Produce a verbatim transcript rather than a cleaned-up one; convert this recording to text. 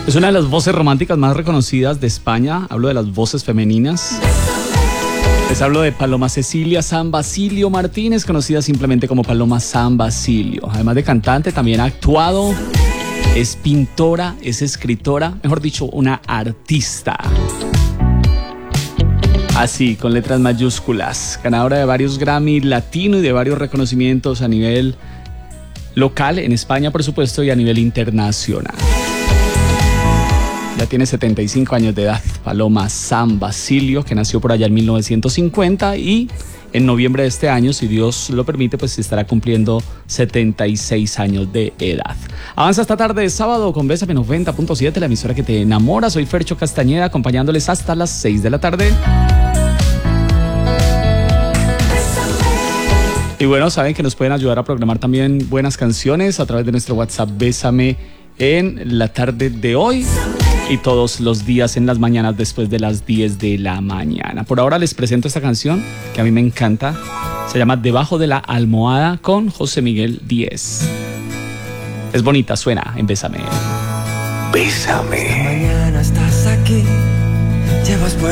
Es una de las voces románticas más reconocidas de España. Hablo de las voces femeninas. Les hablo de Paloma Cecilia San Basilio Martínez, conocida simplemente como Paloma San Basilio. Además de cantante, también ha actuado, es pintora, es escritora, mejor dicho, una artista. Así, con letras mayúsculas. Ganadora de varios Grammy Latino y de varios reconocimientos a nivel local, en España, por supuesto, y a nivel internacional. Ya tiene setenta y cinco años de edad, Paloma San Basilio, que nació por allá en mil novecientos cincuenta y en noviembre de este año, si Dios lo permite, pues estará cumpliendo setenta y seis años de edad. Avanza esta tarde de sábado con Bésame noventa punto siete, la emisora que te enamora. Soy Fercho Castañeda, acompañándoles hasta las seis de la tarde. Y bueno, saben que nos pueden ayudar a programar también buenas canciones a través de nuestro WhatsApp Bésame en la tarde de hoy y todos los días en las mañanas después de las diez de la mañana. Por ahora les presento esta canción que a mí me encanta. Se llama Debajo de la Almohada con José Miguel Díez. Es bonita, suena en Bésame. Bésame. Esta mañana estás aquí, llevas